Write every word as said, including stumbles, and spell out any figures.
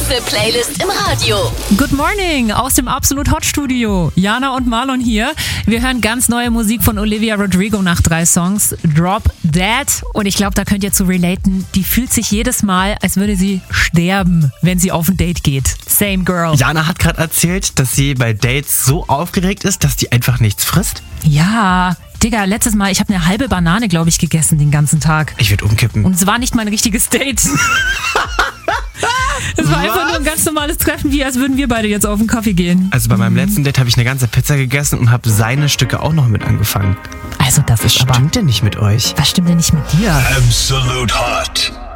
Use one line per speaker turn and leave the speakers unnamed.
beste Playlist im Radio.
Good morning aus dem Absolut Hot Studio. Jana und Marlon hier. Wir hören ganz neue Musik von Olivia Rodrigo nach drei Songs. Drop Dead. Und ich glaube, da könnt ihr zu relaten. Die fühlt sich jedes Mal, als würde sie sterben, wenn sie auf ein Date geht. Same girl.
Jana hat gerade erzählt, dass sie bei Dates so aufgeregt ist, dass die einfach nichts frisst.
Ja, Digga, letztes Mal, ich habe eine halbe Banane, glaube ich, gegessen den ganzen Tag.
Ich würde umkippen.
Und es war nicht mein richtiges Date. Es war einfach nur ein ganz normales Treffen, wie als würden wir beide jetzt auf einen Kaffee gehen.
Also bei meinem letzten Date habe ich eine ganze Pizza gegessen und habe seine Stücke auch noch mit angefangen.
Also das ist
Was
aber...
stimmt denn nicht mit euch?
Was stimmt denn nicht mit dir?
Absolute Hot.